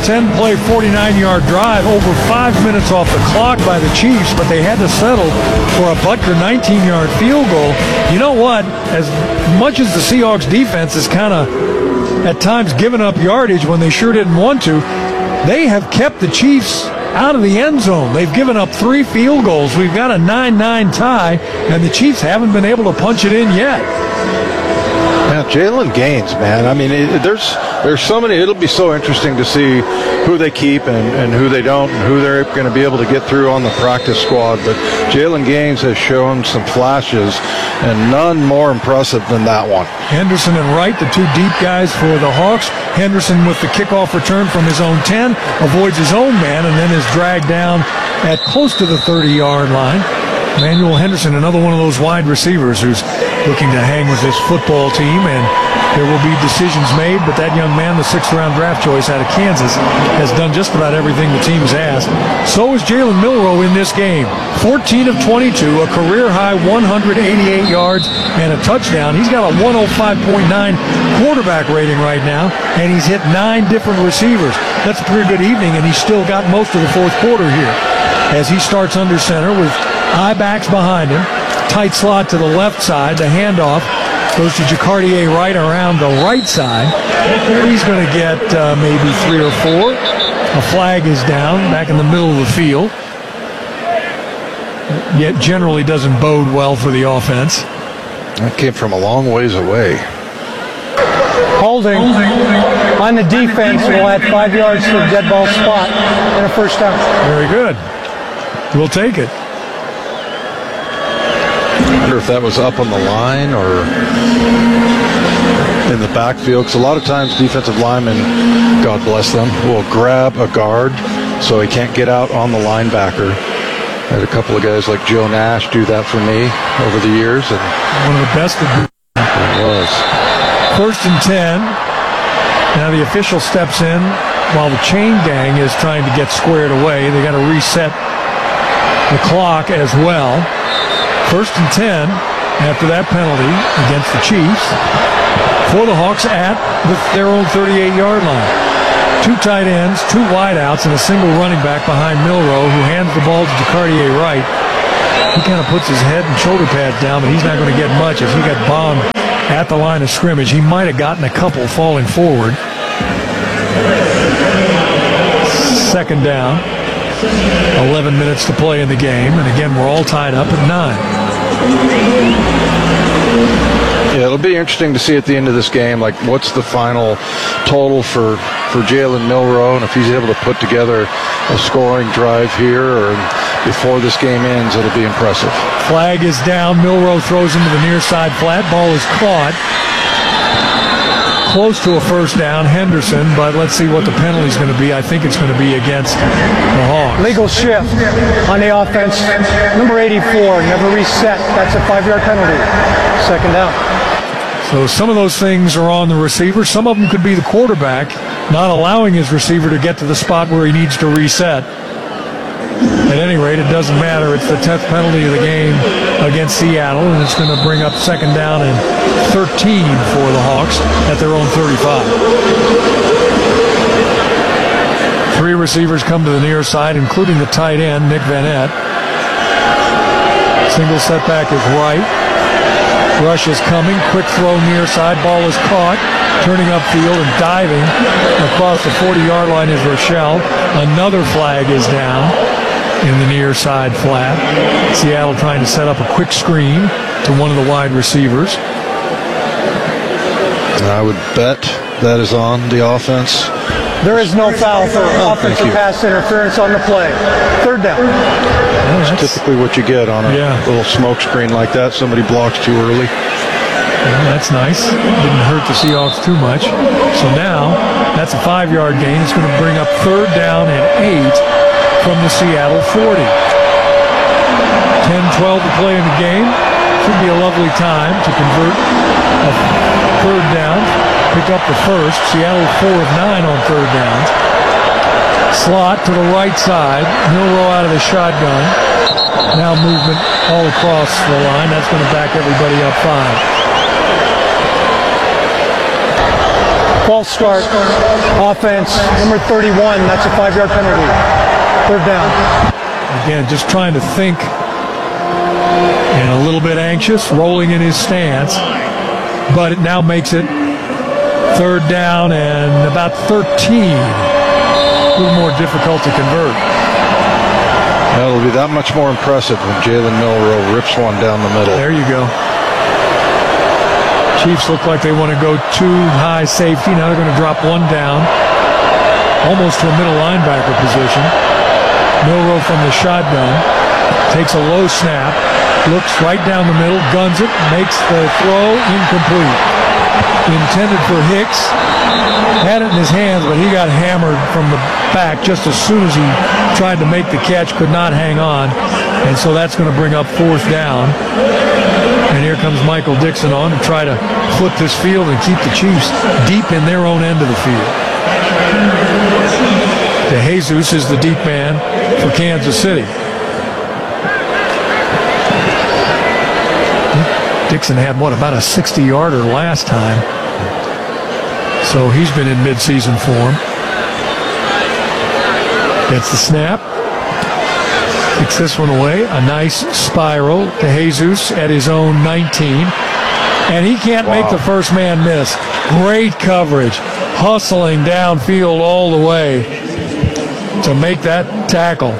10-play, 49-yard drive, over 5 minutes off the clock by the Chiefs, but they had to settle for a Butker 19-yard field goal. You know what? As much as the Seahawks defense has kind of at times given up yardage when they sure didn't want to, they have kept the Chiefs out of the end zone. They've given up 3 field goals. We've got a 9-9 tie, and the Chiefs haven't been able to punch it in yet. Yeah, Jalen Gaines, man. I mean, there's so many. It'll be so interesting to see who they keep and who they don't, and who they're going to be able to get through on the practice squad. But Jalen Gaines has shown some flashes, and none more impressive than that one. Henderson and Wright, the 2 deep guys for the Hawks. Henderson with the kickoff return from his own 10, avoids his own man, and then is dragged down at close to the 30-yard line. Manuel Henderson, another one of those wide receivers who's looking to hang with this football team, and there will be decisions made, but that young man, the 6th-round draft choice out of Kansas, has done just about everything the team's asked. So is Jalen Milroe in this game. 14 of 22, a career-high 188 yards and a touchdown. He's got a 105.9 quarterback rating right now, and he's hit 9 different receivers. That's a pretty good evening, and he's still got most of the fourth quarter here as he starts under center with I-backs behind him. Tight slot to the left side. The handoff goes to Jacardier Wright around the right side. He's going to get maybe 3 or 4. A flag is down back in the middle of the field. Yet generally doesn't bode well for the offense. That came from a long ways away. Holding on the defense will add 5 yards to the dead ball spot and a first down. Very good. We'll take it. I wonder if that was up on the line or in the backfield, because a lot of times defensive linemen, God bless them, will grab a guard so he can't get out on the linebacker. I had a couple of guys like Joe Nash do that for me over the years, and one of the best to do. It was. 1st and 10. Now the official steps in while the chain gang is trying to get squared away. They got to reset the clock as well. 1st and 10 after that penalty against the Chiefs for the Hawks at their own 38-yard line. 2 tight ends, 2 wideouts, and a single running back behind Milroe, who hands the ball to Jacardier Wright. He kind of puts his head and shoulder pads down, but he's not going to get much as he got bombed at the line of scrimmage. He might have gotten a couple falling forward. 2nd down. 11 minutes to play in the game, and again, we're all tied up at 9. Yeah, it'll be interesting to see at the end of this game, like, what's the final total for Jalen Milroe, and if he's able to put together a scoring drive here or before this game ends, it'll be impressive. Flag is down. Milroe throws into the near side flat. Ball is caught. Close to a first down, Henderson, but let's see what the penalty is going to be. I think it's going to be against the Hawks. Legal shift on the offense. Number 84, never reset. That's a 5-yard penalty. 2nd down. So some of those things are on the receiver. Some of them could be the quarterback not allowing his receiver to get to the spot where he needs to reset. At any rate, it doesn't matter. It's the 10th penalty of the game against Seattle, and it's going to bring up 2nd down and 13 for the Hawks at their own 35. 3 receivers come to the near side, including the tight end, Nick Vanette. Single setback is right. Rush is coming. Quick throw near side. Ball is caught. Turning upfield and diving across the 40-yard line is Rochelle. Another flag is down in the near side flat. Seattle trying to set up a quick screen to one of the wide receivers. I would bet that is on the offense. There is no foul for offensive pass interference on the play. 3rd down. That's typically what you get on a little smoke screen like that. Somebody blocks too early. Well, that's nice. Didn't hurt the Seahawks too much. So now that's a 5-yard gain. It's going to bring up 3rd down and 8 from the Seattle 40. 10-12 to play in the game. Should be a lovely time to convert a 3rd down. Pick up the first. Seattle 4 of 9 on 3rd downs. Slot to the right side. Milroe out of the shotgun. Now movement all across the line. That's going to back everybody up 5. false start, offense, number 31, that's a 5-yard penalty. Third down. Again, just trying to think and a little bit anxious, rolling in his stance, but it now makes it third down and about 13. A little more difficult to convert. That'll be that much more impressive when Jalen Milroe rips one down the middle. There you go. Chiefs look like they want to go too high safety. Now they're going to drop one down, almost to a middle linebacker position. Milroe from the shotgun takes a low snap, looks right down the middle, guns it, makes the throw incomplete. Intended for Hicks, had it in his hands, but he got hammered from the back just as soon as he tried to make the catch, could not hang on, and so that's going to bring up fourth down. And here comes Michael Dixon on to try to flip this field and keep the Chiefs deep in their own end of the field. DeJesus is the deep man for Kansas City. Dixon had, about a 60-yarder last time. So he's been in midseason form. Gets the snap. Kicks this one away. A nice spiral to Jesus at his own 19. And he can't make the first man miss. Great coverage. Hustling downfield all the way to make that tackle.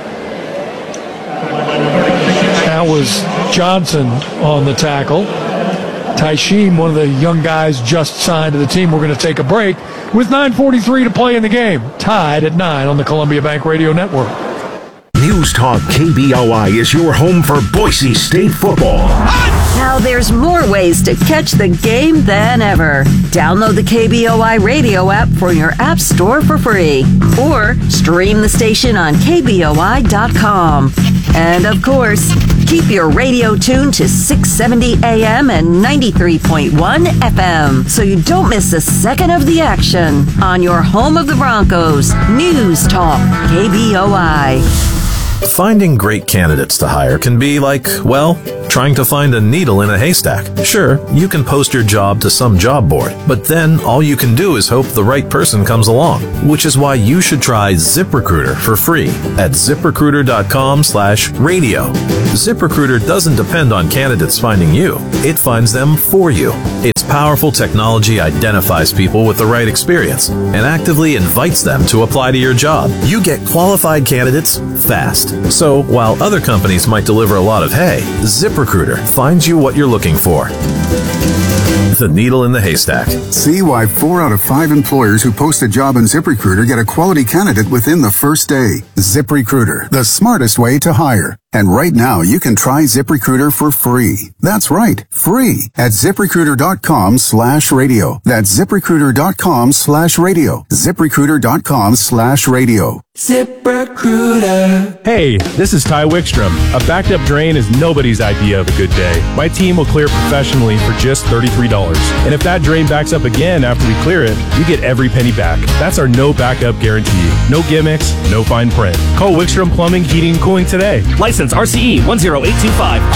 That was Johnson on the tackle. Tysheem, one of the young guys just signed to the team. We're going to take a break with 9:43 to play in the game. Tied at 9 on the Columbia Bank Radio Network. News Talk KBOI is your home for Boise State football. Now there's more ways to catch the game than ever. Download the KBOI radio app for your app store for free. Or stream the station on KBOI.com. And of course, keep your radio tuned to 670 AM and 93.1 FM so you don't miss a second of the action on your home of the Broncos. News Talk KBOI. Finding great candidates to hire can be like, well, trying to find a needle in a haystack. Sure, you can post your job to some job board, but then all you can do is hope the right person comes along, which is why you should try ZipRecruiter for free at ZipRecruiter.com/radio. ZipRecruiter doesn't depend on candidates finding you. It finds them for you. Its powerful technology identifies people with the right experience and actively invites them to apply to your job. You get qualified candidates fast. So while other companies might deliver a lot of hay, ZipRecruiter finds you what you're looking for. The needle in the haystack. See why 4 out of 5 employers who post a job in ZipRecruiter get a quality candidate within the first day. ZipRecruiter, the smartest way to hire. And right now, you can try ZipRecruiter for free. That's right, free at ZipRecruiter.com/radio. That's ZipRecruiter.com/radio. ZipRecruiter.com/radio. ZipRecruiter. Hey, this is Ty Wickstrom. A backed up drain is nobody's idea of a good day. My team will clear professionally for just $33. And if that drain backs up again after we clear it, you get every penny back. That's our no backup guarantee. No gimmicks, no fine print. Call Wickstrom Plumbing, Heating, and Cooling today. License RCE 10825.